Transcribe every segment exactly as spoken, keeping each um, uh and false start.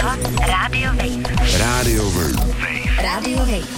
poslouchat Radio Wave. Radio Wave. Radio Wave.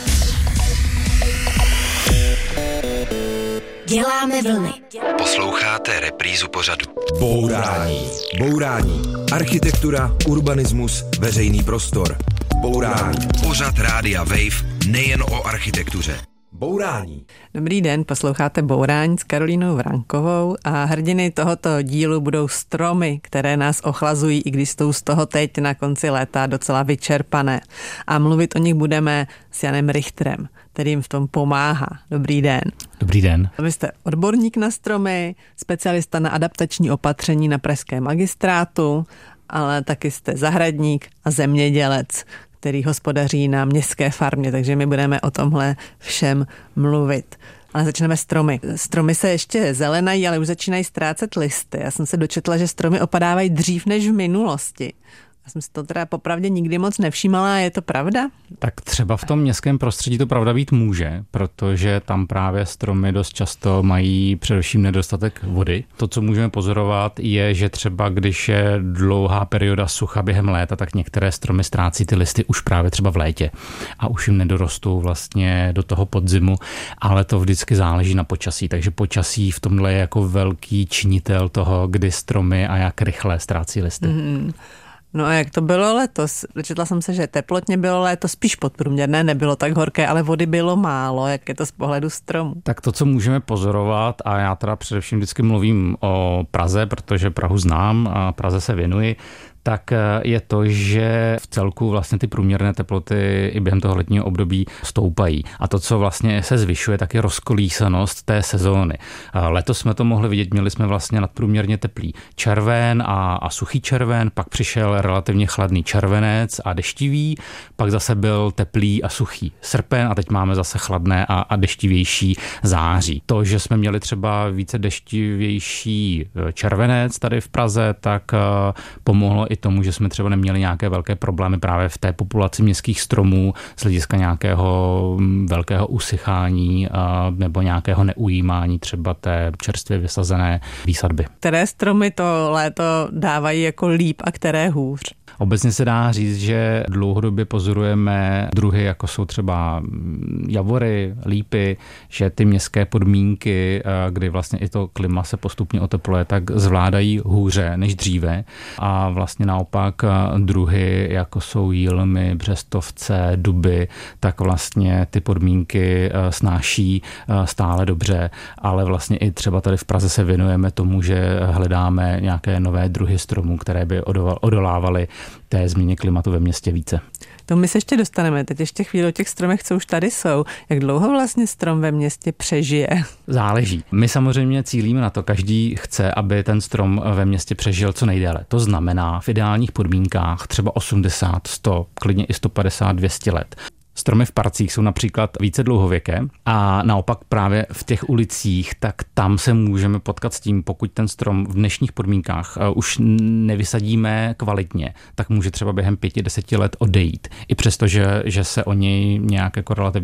Děláme vlny. Posloucháte reprízu pořadu Bourání. Bourání. Architektura, urbanismus, veřejný prostor. Bourání. Pořad Rádia Wave nejen o architektuře. Bourání. Dobrý den, posloucháte Bourání s Karolínou Vrankovou a hrdiny tohoto dílu budou stromy, které nás ochlazují, i když jsou z toho teď na konci léta docela vyčerpané. A mluvit o nich budeme s Janem Richterem, který jim v tom pomáhá. Dobrý den. Dobrý den. Vy jste odborník na stromy, specialista na adaptační opatření na pražském magistrátu, ale taky jste zahradník a zemědělec, který hospodaří na městské farmě, takže my budeme o tomhle všem mluvit. Ale začneme stromy. Stromy se ještě zelenají, ale už začínají ztrácet listy. Já jsem se dočetla, že stromy opadávají dřív než v minulosti. Já jsem si to teda popravdě nikdy moc nevšímala, je to pravda? Tak třeba v tom městském prostředí to pravda být může, protože tam právě stromy dost často mají především nedostatek vody. To, co můžeme pozorovat, je, že třeba když je dlouhá perioda sucha během léta, tak některé stromy ztrácí ty listy už právě třeba v létě a už jim nedorostou vlastně do toho podzimu, ale to vždycky záleží na počasí, takže počasí v tomhle je jako velký činitel toho, kdy stromy a jak rychle ztrácí listy. Mm. No a jak to bylo letos? Dočetla jsem se, že teplotně bylo léto spíš podprůměrné, nebylo tak horké, ale vody bylo málo. Jak je to z pohledu stromu? Tak to, co můžeme pozorovat, a já teda především vždycky mluvím o Praze, protože Prahu znám a Praze se věnuji, tak je to, že v celku vlastně ty průměrné teploty i během toho letního období stoupají. A to, co vlastně se zvyšuje, tak je rozkolísanost té sezóny. Letos jsme to mohli vidět, měli jsme vlastně nadprůměrně teplý červen a, a suchý červen, pak přišel relativně chladný červenec a deštivý, pak zase byl teplý a suchý srpen a teď máme zase chladné a, a deštivější září. To, že jsme měli třeba více deštivější červenec tady v Praze, tak pomohlo i tomu, že jsme třeba neměli nějaké velké problémy právě v té populaci městských stromů z hlediska nějakého velkého usychání nebo nějakého neujímání třeba té čerstvě vysazené výsadby. Které stromy to léto dávají jako líp a které hůř? Obecně se dá říct, že dlouhodobě pozorujeme druhy, jako jsou třeba javory, lípy, že ty městské podmínky, kdy vlastně i to klima se postupně otepluje, tak zvládají hůře než dříve. A vlastně naopak druhy, jako jsou jílmy, břestovce, duby, tak vlastně ty podmínky snáší stále dobře, ale vlastně i třeba tady v Praze se věnujeme tomu, že hledáme nějaké nové druhy stromů, které by odolávaly té změně klimatu ve městě více. To my se ještě dostaneme. Teď ještě chvíli o těch stromech, co už tady jsou. Jak dlouho vlastně strom ve městě přežije? Záleží. My samozřejmě cílíme na to. Každý chce, aby ten strom ve městě přežil co nejdéle. To znamená v ideálních podmínkách třeba osmdesát, sto, klidně i sto padesát, dvě stě let. Stromy v parcích jsou například více dlouhověké a naopak právě v těch ulicích, tak tam se můžeme potkat s tím, pokud ten strom v dnešních podmínkách už nevysadíme kvalitně, tak může třeba během pěti, deseti let odejít. I přesto, že, že se o něj nějak jako relativně